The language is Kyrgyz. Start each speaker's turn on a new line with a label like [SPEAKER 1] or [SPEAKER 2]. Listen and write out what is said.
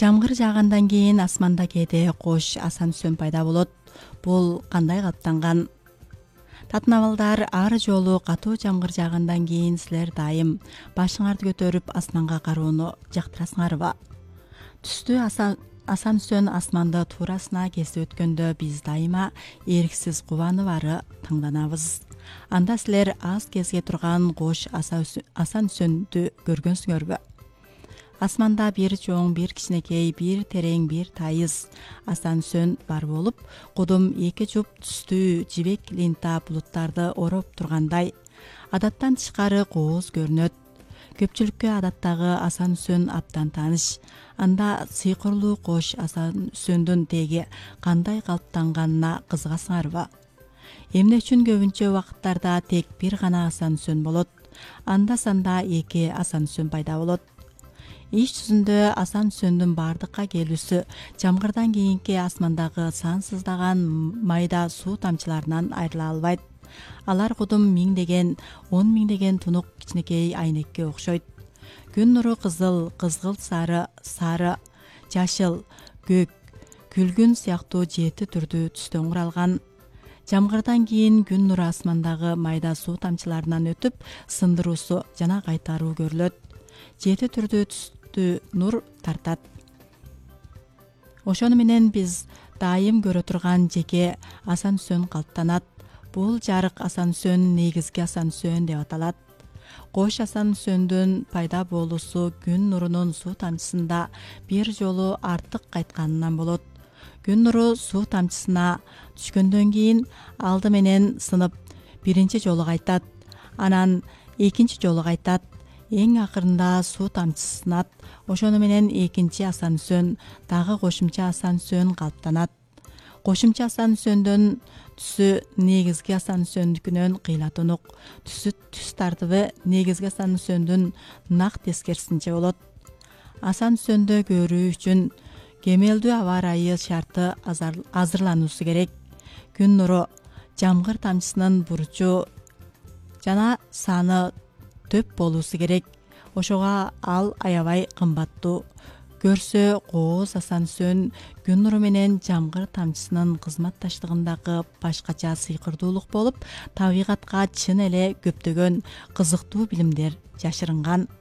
[SPEAKER 1] Жамгыр жаагандан кийин асманда кээде кош асан-сөн пайда болот. Бул кандай каттанган? Татынабалдар, ар жолу катуу жамгыр жаагандан кийин силер дайым башыңарды көтөрүп асманга кароону жактырасыңарбы? Түстүү асан-сön асманды туурасына кесип өткөндө биз дайыма эриксиз кубанып ары таңданабыз. Анда силер аз кезге турган кош асан-сөндү көргөнсүңөрбү? Асманда бир чоң, бир кичинекей, бир терең, бир тайыз асан-сön бар болуп, кудум эки жуп түстүү жибек лента булуттарды ороп тургандай. Адаттан тышкары кооз көрүнөт. Көпчүлүккө адаттагы асан-сön абдан тааныш. Анда сыйкырлуу кош асан-сөндүн теги кандай калыптанганына кызыгасыңарбы? Эмне үчүн көбүнчө убакыттарда тек бир гана асан-сön болот? Анда-санда эки асан-сön пайда болот. Иш жүзүндө асан-сөндүн бардыкка келүүсү жамгырдан кийинки асмандагы сансыздаган майда суу тамчыларынан айрыла албайт. Алар кудум миңдеген, 10 миңдеген тунук кичинекей айнекке окшойт. Күн нуру кызыл, кызгылт сары, сары, жашыл, көк, күлгүн сыяктуу 7 түрдүү түстөн куралган. Жамгырдан кийин күн нуру асмандагы майда суу тамчыларынан өтүп, сындыруусу жана кайтаруу көрүлөт. 7 түрдүү түстүү нур тартат. Ошону менен биз дайым көрө турган жеке асан-сön калыптанат. Бул жарык асан-сön негизги асан-сön деп аталат. Кош асан-сөндүн пайда болуусу күн нурунун суу тамчысында бир жолу артык кайтканынан болот. Күн нуру суу тамчысына түшкөндөн кийин алды менен сынып биринчи жолу кайтат, анан экинчи жолу кайтат. Эң акырында суу тамчысы сынат. Ошону менен экинчи асан-сön, дагы кошумча асан-сön калыптанат. Кошумча асан-сөндүн түсү негизги асан-сөндүкүнөн кыйла-тунук. Түсү түс тартыбы негизги асан-сөндүн нак тескерисинче болот. Асан-сөндү көрүү үчүн кемелдүү аба ырайы шарты азырлануусу керек. Күн нуру, жамгыр тамчысынын бурчу жана саны төп болуусу керек. Ошого ал аябай кымбаттуу. Көрсө кооз асан-сön күн нуру менен жамгыр тамчысынын кызматташтыгындагы башкача сыйкырдуулук болуп, табигатка чын эле көптөгөн кызыктуу билимдер жашырынган.